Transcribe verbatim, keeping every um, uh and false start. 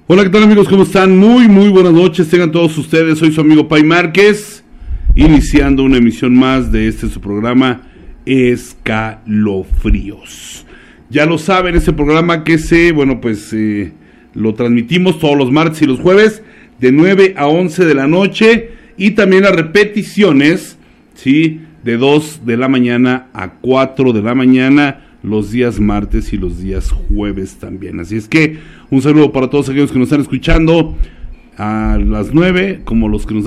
Hola, ¿qué tal amigos? ¿Cómo están? Muy, muy buenas noches. Tengan todos ustedes. Soy su amigo Pai Márquez, iniciando una emisión más de este su programa Escalofríos. Ya lo saben, este programa que se, bueno, pues eh, lo transmitimos todos los martes y los jueves de nueve a once de la noche, y también las repeticiones, ¿sí?, de dos de la mañana a cuatro de la mañana los días martes y los días jueves también. Así es que un saludo para todos aquellos que nos están escuchando a las nueve, como los que nos